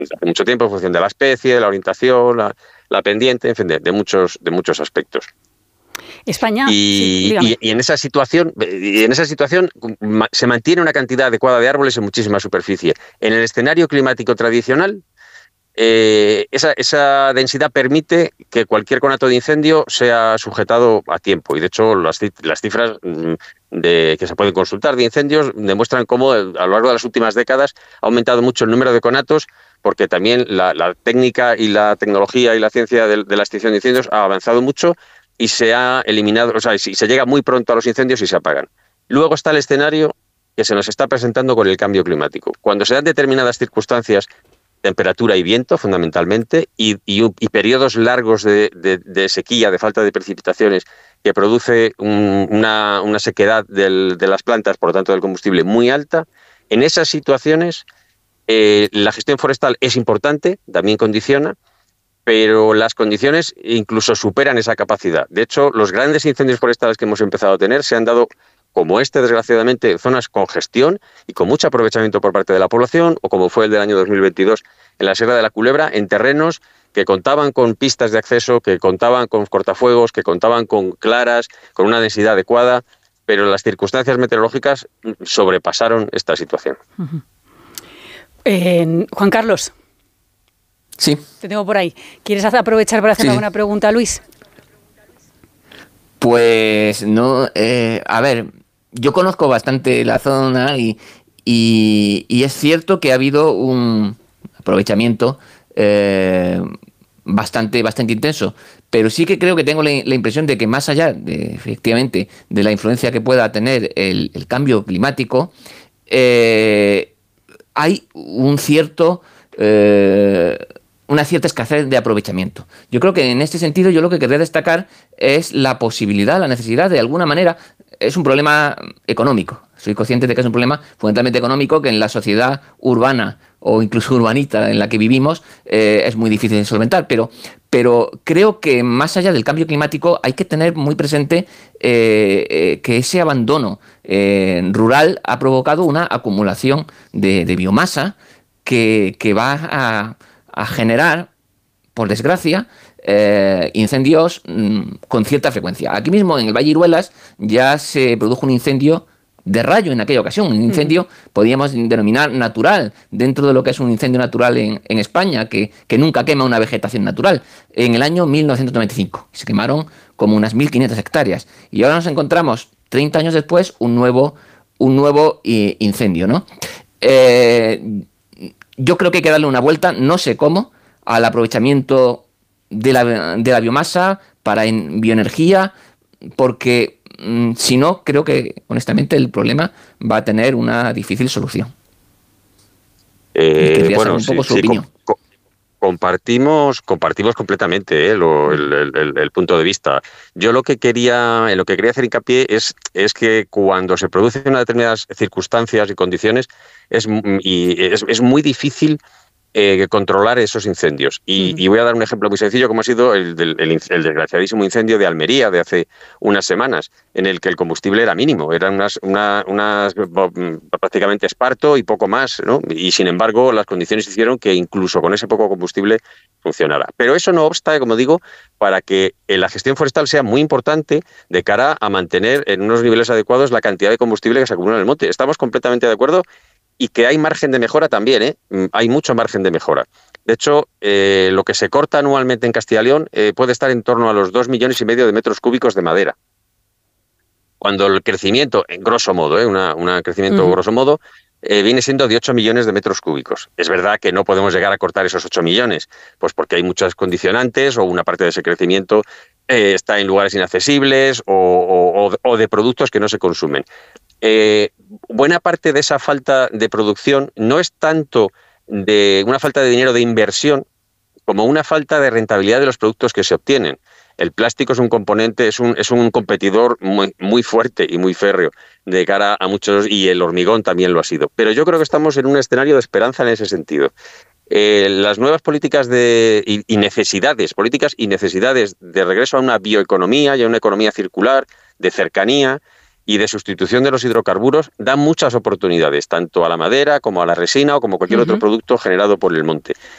desde hace mucho tiempo en función de la especie, de la orientación, la pendiente, en fin, de muchos aspectos. España, sí, Y, dígame. y en esa situación se mantiene una cantidad adecuada de árboles en muchísima superficie. En el escenario climático tradicional, esa densidad permite que cualquier conato de incendio sea sujetado a tiempo. Y de hecho, las cifras que se pueden consultar de incendios demuestran cómo a lo largo de las últimas décadas ha aumentado mucho el número de conatos, porque también la técnica y la tecnología y la ciencia de la extinción de incendios ha avanzado mucho y se ha eliminado, o sea, se llega muy pronto a los incendios y se apagan. Luego está el escenario que se nos está presentando con el cambio climático. Cuando se dan determinadas circunstancias, temperatura y viento fundamentalmente, y periodos largos de sequía, de falta de precipitaciones, que produce una sequedad de las plantas, por lo tanto del combustible, muy alta. En esas situaciones la gestión forestal es importante, también condiciona, pero las condiciones incluso superan esa capacidad. De hecho, los grandes incendios forestales que hemos empezado a tener se han dado, como este, desgraciadamente, en zonas con gestión y con mucho aprovechamiento por parte de la población, o como fue el del año 2022 en la Sierra de la Culebra, en terrenos que contaban con pistas de acceso, que contaban con cortafuegos, que contaban con claras, con una densidad adecuada, pero las circunstancias meteorológicas sobrepasaron esta situación. Juan Carlos. Sí. Te tengo por ahí. ¿Quieres aprovechar para hacer alguna pregunta a Luis? Pues no, a ver, yo conozco bastante la zona y es cierto que ha habido un aprovechamiento bastante intenso, pero sí que creo que tengo la impresión de que más allá de, efectivamente, de la influencia que pueda tener el cambio climático, hay un cierto... una cierta escasez de aprovechamiento. Yo creo que en este sentido yo lo que querría destacar es la posibilidad, la necesidad, de alguna manera, es un problema económico. Soy consciente de que es un problema fundamentalmente económico que en la sociedad urbana o incluso urbanita en la que vivimos es muy difícil de solventar, pero creo que más allá del cambio climático hay que tener muy presente que ese abandono rural ha provocado una acumulación de biomasa que va a generar, por desgracia, incendios con cierta frecuencia. Aquí mismo en el Valle Iruelas ya se produjo un incendio de rayo en aquella ocasión, un incendio podríamos denominar natural, dentro de lo que es un incendio natural en España, que nunca quema una vegetación natural, en el año 1995. Se quemaron como unas 1.500 hectáreas. Y ahora nos encontramos, 30 años después, un nuevo incendio, ¿no? Yo creo que hay que darle una vuelta, no sé cómo, al aprovechamiento de la biomasa para bioenergía, porque si no, creo que honestamente el problema va a tener una difícil solución. Bueno, sí, su opinión. Compartimos completamente el punto de vista. Yo en lo que quería hacer hincapié es que cuando se producen unas determinadas circunstancias y condiciones es muy difícil controlar esos incendios. Y voy a dar un ejemplo muy sencillo, como ha sido el desgraciadísimo incendio de Almería de hace unas semanas, en el que el combustible era mínimo, eran unas prácticamente esparto y poco más, ¿no? Y sin embargo las condiciones hicieron que incluso con ese poco combustible funcionara. Pero eso no obsta, como digo, para que la gestión forestal sea muy importante de cara a mantener en unos niveles adecuados la cantidad de combustible que se acumula en el monte. Estamos completamente de acuerdo. Y que hay margen de mejora también, ¿eh? Hay mucho margen de mejora. De hecho, lo que se corta anualmente en Castilla y León puede estar en torno a los 2,5 millones de metros cúbicos de madera. Cuando el crecimiento, en grosso modo, un crecimiento grosso modo, viene siendo de 8 millones de metros cúbicos. Es verdad que no podemos llegar a cortar esos 8 millones, pues porque hay muchas condicionantes o una parte de ese crecimiento está en lugares inaccesibles o de productos que no se consumen. Buena parte de esa falta de producción no es tanto de una falta de dinero de inversión como una falta de rentabilidad de los productos que se obtienen. El plástico es un componente, es un competidor muy fuerte y muy férreo de cara a muchos, y el hormigón también lo ha sido. Pero yo creo que estamos en un escenario de esperanza en ese sentido. Las nuevas políticas políticas y necesidades de regreso a una bioeconomía y a una economía circular, de cercanía y de sustitución de los hidrocarburos, dan muchas oportunidades, tanto a la madera como a la resina o como cualquier otro producto generado por el monte.